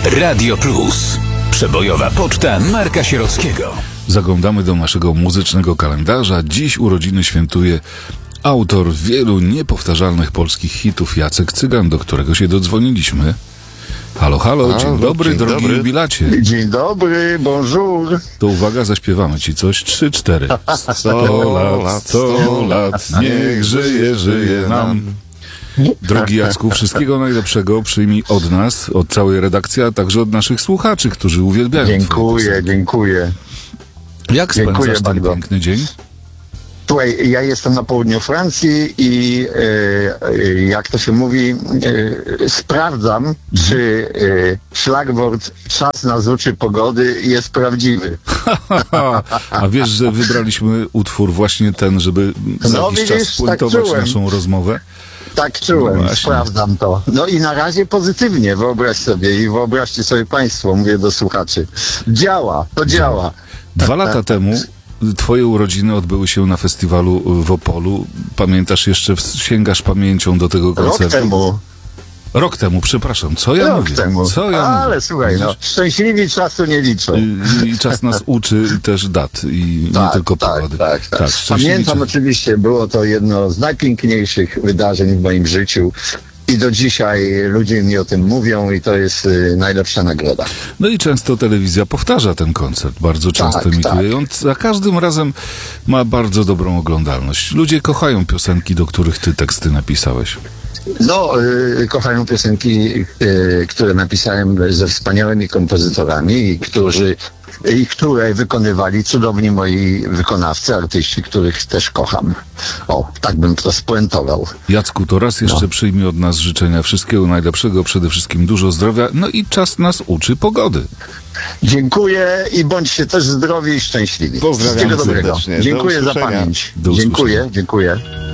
Radio Plus. Przebojowa poczta Marka Sierockiego. Zaglądamy do naszego muzycznego kalendarza. Dziś urodziny świętuje autor wielu niepowtarzalnych polskich hitów Jacek Cygan, do którego się dodzwoniliśmy. Halo, halo, dzień dobry, drogi jubilacie. Dzień dobry, bonjour. To uwaga, zaśpiewamy ci coś. 3-4. 100 lat, niech żyje nam. Drogi Jacku, wszystkiego najlepszego przyjmij od nas, od całej redakcji, a także od naszych słuchaczy, którzy uwielbiają. Dziękuję. Jak spędzasz ten piękny dzień? Słuchaj, ja jestem na południu Francji i jak to się mówi, sprawdzam, czy szlagwort "czas na zuczy pogody" jest prawdziwy. A wiesz, że wybraliśmy utwór właśnie ten, żeby za jakiś czas spuentować naszą rozmowę? Tak czułem, sprawdzam to. No i na razie pozytywnie, wyobraź sobie i wyobraźcie sobie państwo, mówię do słuchaczy. Działa. 2 lata temu twoje urodziny odbyły się na festiwalu w Opolu. Pamiętasz jeszcze, sięgasz pamięcią do tego koncertu? Rok temu, przepraszam. Co ja mówię? Ale słuchaj, no, szczęśliwi czasu nie liczą. I czas nas uczy też dat i nie tylko pogody. Tak. Pamiętam oczywiście, było to jedno z najpiękniejszych wydarzeń w moim życiu. I do dzisiaj ludzie mi o tym mówią i to jest najlepsza nagroda. No i często telewizja powtarza ten koncert, bardzo często emituje. On za każdym razem ma bardzo dobrą oglądalność. Ludzie kochają piosenki, do których ty teksty napisałeś. No, kochają piosenki, które napisałem ze wspaniałymi kompozytorami, które wykonywali cudowni moi wykonawcy, artyści, których też kocham. O, tak bym to spuentował. Jacku, to raz jeszcze przyjmij od nas życzenia wszystkiego najlepszego, przede wszystkim dużo zdrowia, no i czas nas uczy pogody. Dziękuję i bądźcie też zdrowi i szczęśliwi. Pozdrawiam wszystkiego dobrego. serdecznie. Dziękuję za pamięć. Dziękuję.